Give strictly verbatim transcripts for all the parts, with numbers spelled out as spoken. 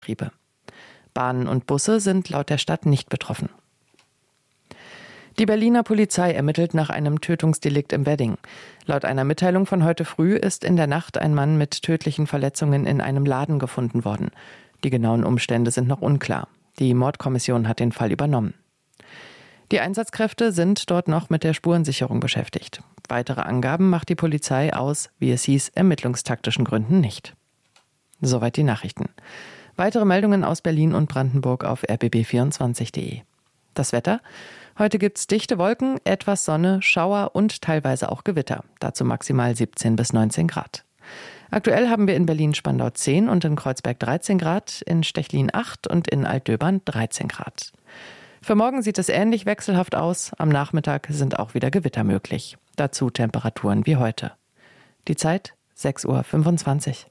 Betriebe. Bahnen und Busse sind laut der Stadt nicht betroffen. Die Berliner Polizei ermittelt nach einem Tötungsdelikt im Wedding. Laut einer Mitteilung von heute früh ist in der Nacht ein Mann mit tödlichen Verletzungen in einem Laden gefunden worden. Die genauen Umstände sind noch unklar. Die Mordkommission hat den Fall übernommen. Die Einsatzkräfte sind dort noch mit der Spurensicherung beschäftigt. Weitere Angaben macht die Polizei aus, wie es hieß, ermittlungstaktischen Gründen nicht. Soweit die Nachrichten. Weitere Meldungen aus Berlin und Brandenburg auf r b b vierundzwanzig punkt d e. Das Wetter? Heute gibt's dichte Wolken, etwas Sonne, Schauer und teilweise auch Gewitter. Dazu maximal siebzehn bis neunzehn Grad. Aktuell haben wir in Berlin-Spandau zehn und in Kreuzberg dreizehn Grad, in Stechlin acht und in Altdöbern dreizehn Grad. Für morgen sieht es ähnlich wechselhaft aus. Am Nachmittag sind auch wieder Gewitter möglich. Dazu Temperaturen wie heute. Die Zeit sechs Uhr fünfundzwanzig.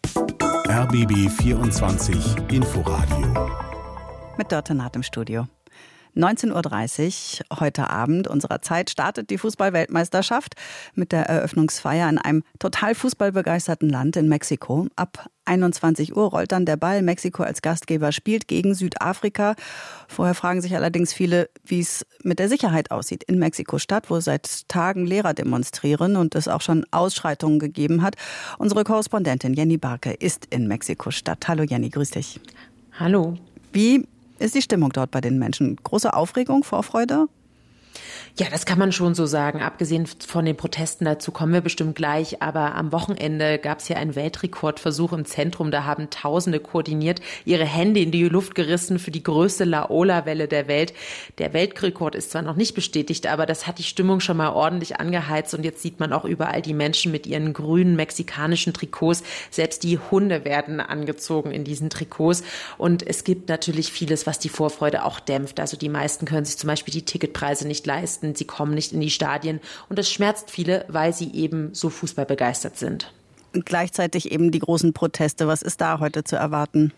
R B B vierundzwanzig Inforadio. Mit Dörte Naht im Studio. neunzehn Uhr dreißig heute Abend unserer Zeit startet die Fußball-Weltmeisterschaft mit der Eröffnungsfeier in einem total fußballbegeisterten Land in Mexiko. Ab einundzwanzig Uhr rollt dann der Ball. Mexiko als Gastgeber spielt gegen Südafrika. Vorher fragen sich allerdings viele, wie es mit der Sicherheit aussieht in Mexiko-Stadt, wo seit Tagen Lehrer demonstrieren und es auch schon Ausschreitungen gegeben hat. Unsere Korrespondentin Jenny Barke ist in Mexiko-Stadt. Hallo Jenny, grüß dich. Hallo. Wie ist die Stimmung dort bei den Menschen? Große Aufregung, Vorfreude? Ja, das kann man schon so sagen. Abgesehen von den Protesten, dazu kommen wir bestimmt gleich. Aber am Wochenende gab es hier einen Weltrekordversuch im Zentrum. Da haben Tausende koordiniert ihre Hände in die Luft gerissen für die größte Laola-Welle der Welt. Der Weltrekord ist zwar noch nicht bestätigt, aber das hat die Stimmung schon mal ordentlich angeheizt. Und jetzt sieht man auch überall die Menschen mit ihren grünen mexikanischen Trikots. Selbst die Hunde werden angezogen in diesen Trikots. Und es gibt natürlich vieles, was die Vorfreude auch dämpft. Also die meisten können sich zum Beispiel die Ticketpreise nicht leisten. Sie kommen nicht in die Stadien und das schmerzt viele, weil sie eben so fußballbegeistert sind. Und gleichzeitig eben die großen Proteste. Was ist da heute zu erwarten?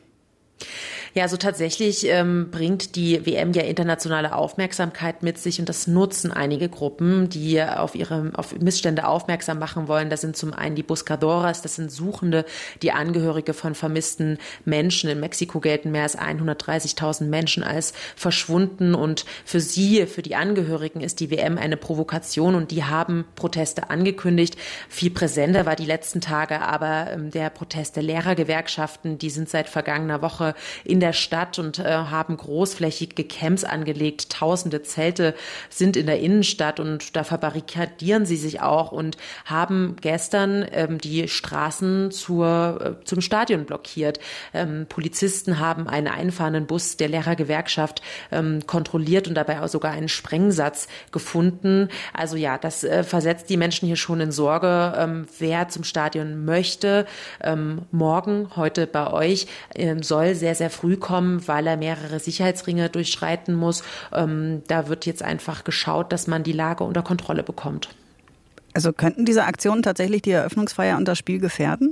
Ja, also tatsächlich ähm, bringt die W M ja internationale Aufmerksamkeit mit sich und das nutzen einige Gruppen, die auf ihre auf Missstände aufmerksam machen wollen. Das sind zum einen die Buscadoras, das sind Suchende, die Angehörige von vermissten Menschen. In Mexiko gelten mehr als hundertdreißigtausend Menschen als verschwunden und für sie, für die Angehörigen ist die W M eine Provokation und die haben Proteste angekündigt. Viel präsenter war die letzten Tage aber ähm, der Protest der Lehrergewerkschaften, die sind seit vergangener Woche in der Stadt und äh, haben großflächige Camps angelegt. Tausende Zelte sind in der Innenstadt und da verbarrikadieren sie sich auch und haben gestern ähm, die Straßen zur, äh, zum Stadion blockiert. Ähm, Polizisten haben einen einfahrenden Bus der Lehrergewerkschaft ähm, kontrolliert und dabei auch sogar einen Sprengsatz gefunden. Also ja, das äh, versetzt die Menschen hier schon in Sorge. Ähm, wer zum Stadion möchte, ähm, morgen, heute bei euch, ähm, soll sehr, sehr früh kommen, weil er mehrere Sicherheitsringe durchschreiten muss. Ähm, da wird jetzt einfach geschaut, dass man die Lage unter Kontrolle bekommt. Also könnten diese Aktionen tatsächlich die Eröffnungsfeier und das Spiel gefährden?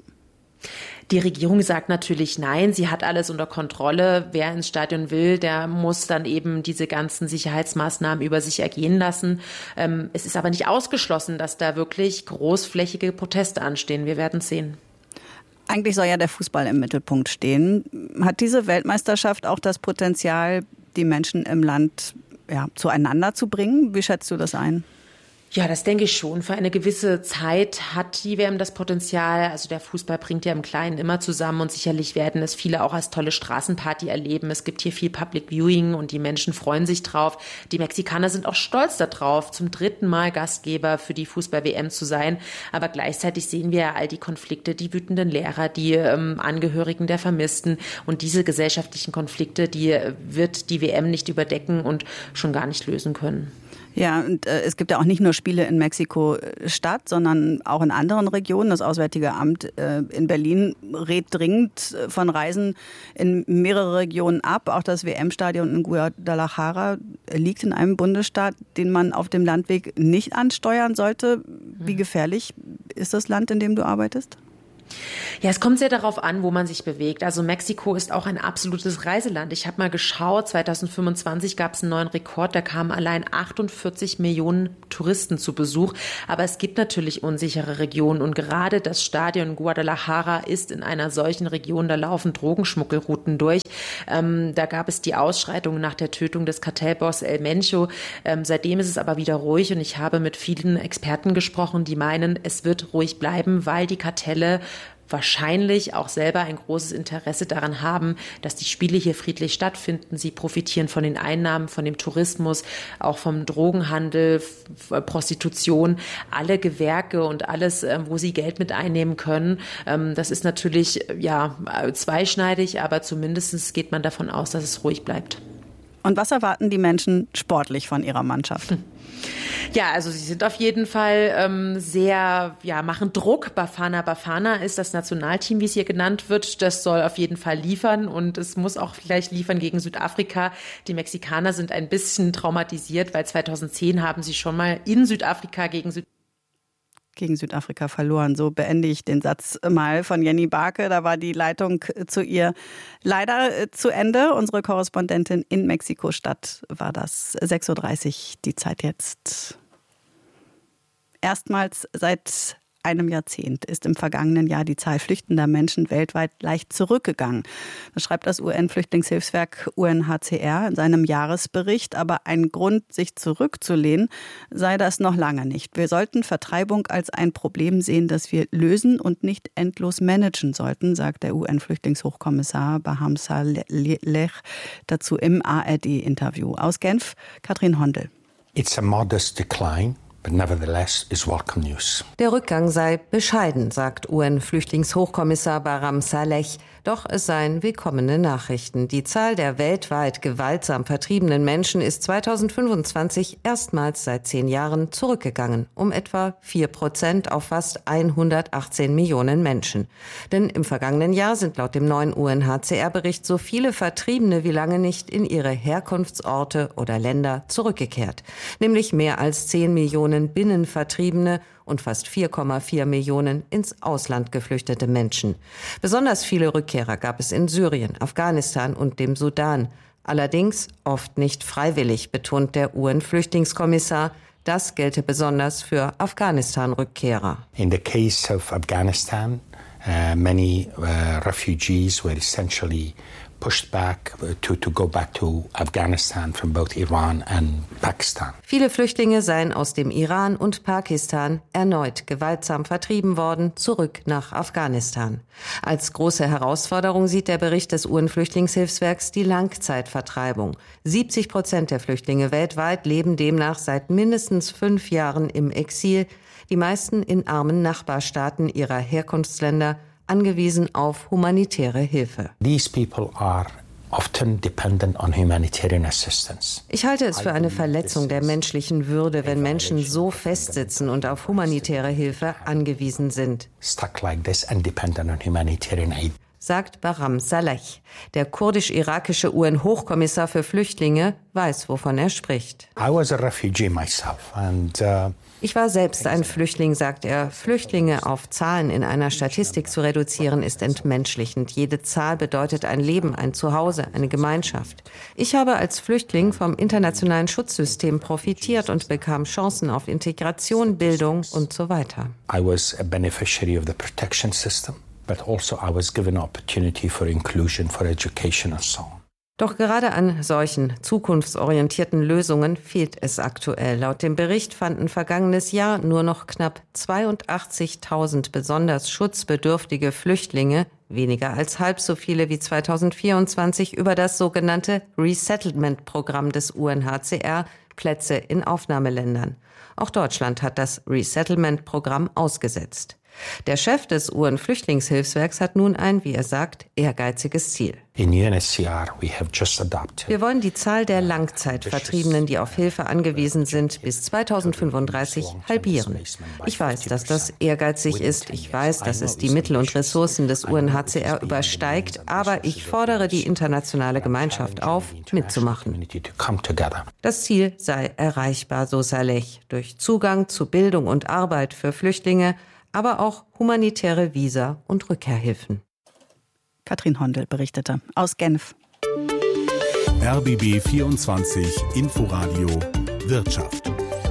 Die Regierung sagt natürlich nein, sie hat alles unter Kontrolle. Wer ins Stadion will, der muss dann eben diese ganzen Sicherheitsmaßnahmen über sich ergehen lassen. Ähm, es ist aber nicht ausgeschlossen, dass da wirklich großflächige Proteste anstehen. Wir werden es sehen. Eigentlich soll ja der Fußball im Mittelpunkt stehen. Hat diese Weltmeisterschaft auch das Potenzial, die Menschen im Land ja, zueinander zu bringen? Wie schätzt du das ein? Ja, das denke ich schon. Für eine gewisse Zeit hat die W M das Potenzial. Also der Fußball bringt ja im Kleinen immer zusammen und sicherlich werden es viele auch als tolle Straßenparty erleben. Es gibt hier viel Public Viewing und die Menschen freuen sich drauf. Die Mexikaner sind auch stolz darauf, zum dritten Mal Gastgeber für die Fußball-W M zu sein. Aber gleichzeitig sehen wir ja all die Konflikte, die wütenden Lehrer, die ähm, Angehörigen der Vermissten und diese gesellschaftlichen Konflikte, die wird die W M nicht überdecken und schon gar nicht lösen können. Ja, und äh, es gibt ja auch nicht nur Spiele in Mexiko-Stadt, sondern auch in anderen Regionen. Das Auswärtige Amt äh, in Berlin rät dringend von Reisen in mehrere Regionen ab. Auch das W M-Stadion in Guadalajara liegt in einem Bundesstaat, den man auf dem Landweg nicht ansteuern sollte. Wie gefährlich ist das Land, in dem du arbeitest? Ja, es kommt sehr darauf an, wo man sich bewegt. Also Mexiko ist auch ein absolutes Reiseland. Ich habe mal geschaut, zweitausendfünfundzwanzig gab es einen neuen Rekord, da kamen allein achtundvierzig Millionen Touristen zu Besuch. Aber es gibt natürlich unsichere Regionen und gerade das Stadion Guadalajara ist in einer solchen Region, da laufen Drogenschmuggelrouten durch. Ähm, da gab es die Ausschreitungen nach der Tötung des Kartellboss El Mencho. Ähm, seitdem ist es aber wieder ruhig und ich habe mit vielen Experten gesprochen, die meinen, es wird ruhig bleiben, weil die Kartelle wahrscheinlich auch selber ein großes Interesse daran haben, dass die Spiele hier friedlich stattfinden. Sie profitieren von den Einnahmen, von dem Tourismus, auch vom Drogenhandel, Prostitution, alle Gewerke und alles, wo sie Geld mit einnehmen können. Das ist natürlich ja zweischneidig, aber zumindest geht man davon aus, dass es ruhig bleibt. Und was erwarten die Menschen sportlich von ihrer Mannschaft? Hm. Ja, also sie sind auf jeden Fall ähm, sehr, ja, machen Druck. Bafana Bafana ist das Nationalteam, wie es hier genannt wird. Das soll auf jeden Fall liefern und es muss auch gleich liefern gegen Südafrika. Die Mexikaner sind ein bisschen traumatisiert, weil zweitausendzehn haben sie schon mal in Südafrika gegen Südafrika gegen Südafrika verloren. So beende ich den Satz mal von Jenny Barke. Da war die Leitung zu ihr leider zu Ende. Unsere Korrespondentin in Mexiko-Stadt war das. sechs Uhr dreißig, die Zeit jetzt. Erstmals seit einem Jahrzehnt ist im vergangenen Jahr die Zahl flüchtender Menschen weltweit leicht zurückgegangen. Das schreibt das U N-Flüchtlingshilfswerk U N H C R in seinem Jahresbericht. Aber ein Grund, sich zurückzulehnen, sei das noch lange nicht. Wir sollten Vertreibung als ein Problem sehen, das wir lösen und nicht endlos managen sollten, sagt der U N-Flüchtlingshochkommissar Barham Saleh dazu im A R D-Interview. Aus Genf, Katrin Hondel. It's a modest decline. But nevertheless is welcome news. Der Rückgang sei bescheiden, sagt U N-Flüchtlingshochkommissar Barham Saleh. Doch es seien willkommene Nachrichten. Die Zahl der weltweit gewaltsam vertriebenen Menschen ist zweitausendfünfundzwanzig erstmals seit zehn Jahren zurückgegangen, um etwa vier Prozent auf fast hundertachtzehn Millionen Menschen. Denn im vergangenen Jahr sind laut dem neuen U N H C R-Bericht so viele Vertriebene wie lange nicht in ihre Herkunftsorte oder Länder zurückgekehrt. Nämlich mehr als zehn Millionen Binnenvertriebene und fast vier Komma vier Millionen ins Ausland geflüchtete Menschen. Besonders viele Rückkehrer gab es in Syrien, Afghanistan und dem Sudan. Allerdings oft nicht freiwillig, betont der U N-Flüchtlingskommissar. Das gelte besonders für Afghanistan-Rückkehrer. In the case of Afghanistan, uh, many uh, refugees were essentially pushed back to, to go back to Afghanistan from both Iran and Pakistan. Viele Flüchtlinge seien aus dem Iran und Pakistan erneut gewaltsam vertrieben worden, zurück nach Afghanistan. Als große Herausforderung sieht der Bericht des U N-Flüchtlingshilfswerks die Langzeitvertreibung. siebzig Prozent der Flüchtlinge weltweit leben demnach seit mindestens fünf Jahren im Exil, die meisten in armen Nachbarstaaten ihrer Herkunftsländer, angewiesen auf humanitäre Hilfe. These people are often dependent on humanitarian assistance. Ich halte es für eine Verletzung der menschlichen Würde, wenn Menschen so festsitzen und auf humanitäre Hilfe angewiesen sind. Stuck like this and dependent on humanitarian aid. Sagt Barham Saleh. Der kurdisch-irakische U N-Hochkommissar für Flüchtlinge weiß, wovon er spricht. I was a refugee myself and uh, Ich war selbst ein Flüchtling, sagt er. Flüchtlinge auf Zahlen in einer Statistik zu reduzieren, ist entmenschlichend. Jede Zahl bedeutet ein Leben, ein Zuhause, eine Gemeinschaft. Ich habe als Flüchtling vom internationalen Schutzsystem profitiert und bekam Chancen auf Integration, Bildung und so weiter. I was a beneficiary of the protection system, but also I was given opportunity for inclusion, for education and so on. Doch gerade an solchen zukunftsorientierten Lösungen fehlt es aktuell. Laut dem Bericht fanden vergangenes Jahr nur noch knapp zweiundachtzigtausend besonders schutzbedürftige Flüchtlinge, weniger als halb so viele wie zweitausendvierundzwanzig, über das sogenannte Resettlement-Programm des U N H C R Plätze in Aufnahmeländern. Auch Deutschland hat das Resettlement-Programm ausgesetzt. Der Chef des U N-Flüchtlingshilfswerks hat nun ein, wie er sagt, ehrgeiziges Ziel. In U N H C R we have just adopted. Wir wollen die Zahl der Langzeitvertriebenen, die auf Hilfe angewiesen sind, bis zweitausendfünfunddreißig halbieren. Ich weiß, dass das ehrgeizig ist. Ich weiß, dass es die Mittel und Ressourcen des U N H C R übersteigt. Aber ich fordere die internationale Gemeinschaft auf, mitzumachen. Das Ziel sei erreichbar, so Saleh, durch Zugang zu Bildung und Arbeit für Flüchtlinge, aber auch humanitäre Visa und Rückkehrhilfen. Katrin Hondel berichtete aus Genf. R B B vierundzwanzig Inforadio Wirtschaft.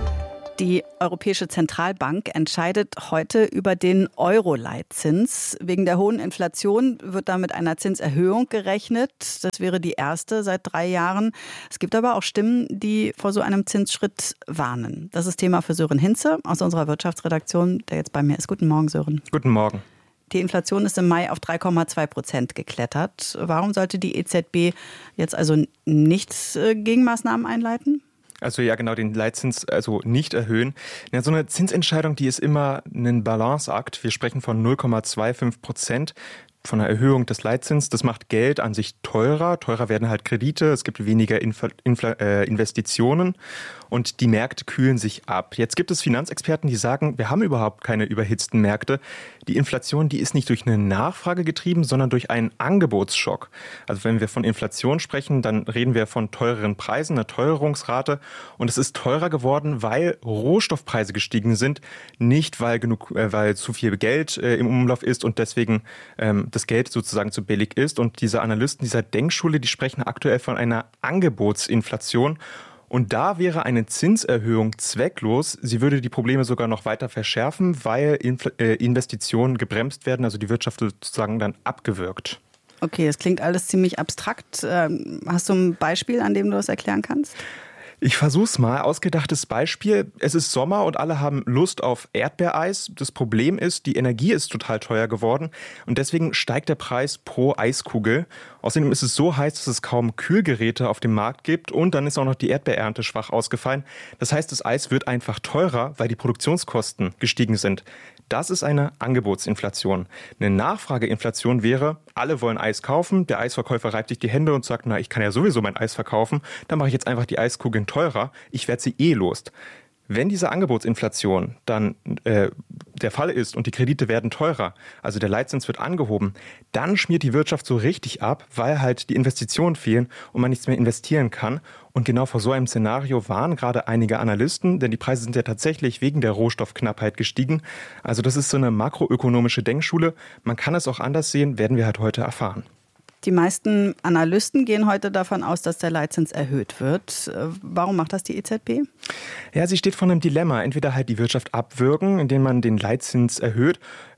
Die Europäische Zentralbank entscheidet heute über den Euro-Leitzins. Wegen der hohen Inflation wird da mit einer Zinserhöhung gerechnet. Das wäre die erste seit drei Jahren. Es gibt aber auch Stimmen, die vor so einem Zinsschritt warnen. Das ist Thema für Sören Hinze aus unserer Wirtschaftsredaktion, der jetzt bei mir ist. Guten Morgen, Sören. Guten Morgen. Die Inflation ist im Mai auf drei Komma zwei Prozent geklettert. Warum sollte die E Z B jetzt also nicht Gegenmaßnahmen einleiten? Also ja, genau, den Leitzins also nicht erhöhen. Ja, so eine Zinsentscheidung, die ist immer ein Balanceakt. Wir sprechen von null Komma fünfundzwanzig Prozent. Von einer Erhöhung des Leitzins. Das macht Geld an sich teurer. Teurer werden halt Kredite, es gibt weniger Infl- Infl- äh, Investitionen und die Märkte kühlen sich ab. Jetzt gibt es Finanzexperten, die sagen, wir haben überhaupt keine überhitzten Märkte. Die Inflation, die ist nicht durch eine Nachfrage getrieben, sondern durch einen Angebotsschock. Also wenn wir von Inflation sprechen, dann reden wir von teureren Preisen, einer Teuerungsrate. Und es ist teurer geworden, weil Rohstoffpreise gestiegen sind, nicht weil genug, äh, weil zu viel Geld äh, im Umlauf ist und deswegen ähm, das Geld sozusagen zu billig ist. Und diese Analysten dieser Denkschule, die sprechen aktuell von einer Angebotsinflation. Und da wäre eine Zinserhöhung zwecklos. Sie würde die Probleme sogar noch weiter verschärfen, weil Infl- äh, Investitionen gebremst werden, also die Wirtschaft sozusagen dann abgewürgt. Okay, das klingt alles ziemlich abstrakt. Ähm, hast du ein Beispiel, an dem du das erklären kannst? Ich versuch's mal. Ausgedachtes Beispiel. Es ist Sommer und alle haben Lust auf Erdbeereis. Das Problem ist, die Energie ist total teuer geworden und deswegen steigt der Preis pro Eiskugel. Außerdem ist es so heiß, dass es kaum Kühlgeräte auf dem Markt gibt und dann ist auch noch die Erdbeerernte schwach ausgefallen. Das heißt, das Eis wird einfach teurer, weil die Produktionskosten gestiegen sind. Das ist eine Angebotsinflation. Eine Nachfrageinflation wäre, alle wollen Eis kaufen, der Eisverkäufer reibt sich die Hände und sagt, na, ich kann ja sowieso mein Eis verkaufen, dann mache ich jetzt einfach die Eiskugeln teurer, ich werde sie eh los. Wenn diese Angebotsinflation dann äh, der Fall ist und die Kredite werden teurer, also der Leitzins wird angehoben, dann schmiert die Wirtschaft so richtig ab, weil halt die Investitionen fehlen und man nichts mehr investieren kann. Und genau vor so einem Szenario waren gerade einige Analysten, denn die Preise sind ja tatsächlich wegen der Rohstoffknappheit gestiegen. Also das ist so eine makroökonomische Denkschule. Man kann es auch anders sehen, werden wir halt heute erfahren. Die meisten Analysten gehen heute davon aus, dass der Leitzins erhöht wird. Warum macht das die E Z B? Ja, sie steht vor einem Dilemma. Entweder halt die Wirtschaft abwürgen, indem man den Leitzins erhöht,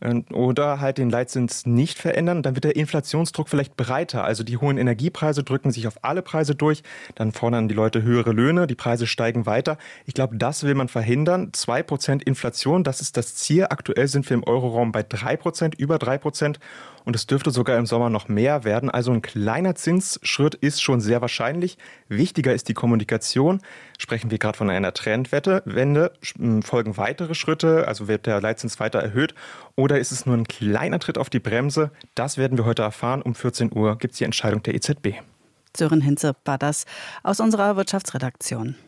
oder halt den Leitzins nicht verändern. Dann wird der Inflationsdruck vielleicht breiter. Also die hohen Energiepreise drücken sich auf alle Preise durch. Dann fordern die Leute höhere Löhne, die Preise steigen weiter. Ich glaube, das will man verhindern. zwei Prozent Inflation, das ist das Ziel. Aktuell sind wir im Euroraum bei drei Prozent, über drei Prozent. Und es dürfte sogar im Sommer noch mehr werden. Also ein kleiner Zinsschritt ist schon sehr wahrscheinlich. Wichtiger ist die Kommunikation. Sprechen wir gerade von einer Trendwende, Wende, folgen weitere Schritte, also wird der Leitzins weiter erhöht oder ist es nur ein kleiner Tritt auf die Bremse? Das werden wir heute erfahren. Um vierzehn Uhr gibt es die Entscheidung der E Z B. Sören Hinze war das aus unserer Wirtschaftsredaktion.